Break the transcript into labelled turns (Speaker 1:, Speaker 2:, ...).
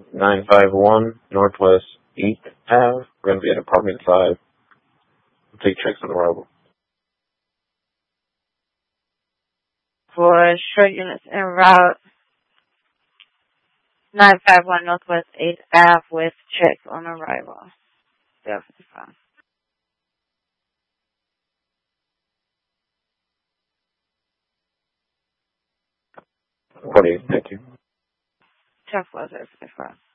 Speaker 1: 951 Northwest 8th Ave. We're going to be at apartment 5. We'll take checks on arrival.
Speaker 2: For short units en route, 951 Northwest 8th Ave with checks on arrival. 055.
Speaker 1: 48, thank you.
Speaker 2: 10-4, 055.